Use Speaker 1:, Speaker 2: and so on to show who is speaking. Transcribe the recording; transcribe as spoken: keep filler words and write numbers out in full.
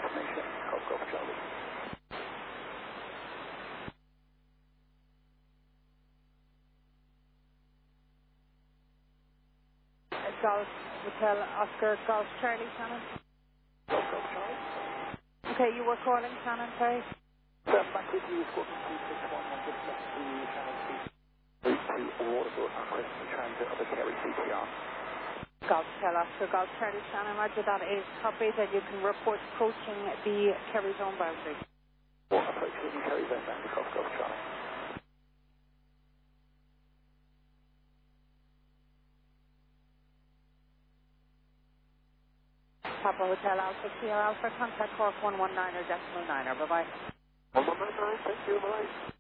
Speaker 1: information. Golf Golf Charlie.
Speaker 2: Golf Hotel Oscar Golf Charlie, Shannon.
Speaker 1: Golf Golf Charlie.
Speaker 2: Okay, you were calling, Shannon, sorry?
Speaker 1: So I'm back with you, Squawk two six one, I just left the Shannon Street. Route to Waterville, request the transit of the Kerry C T R.
Speaker 2: Golf Hotel Oscar Golf Charlie, Shannon, roger, that is copied, and you can report approaching the Kerry zone boundary.
Speaker 1: Or approaching the Kerry zone boundary, Golf Golf Charlie.
Speaker 2: Papa Hotel Alpha Sierra Alpha, contact Cork one one nine er decimal nine er, bye-bye.
Speaker 1: one one nine, thank you, bye.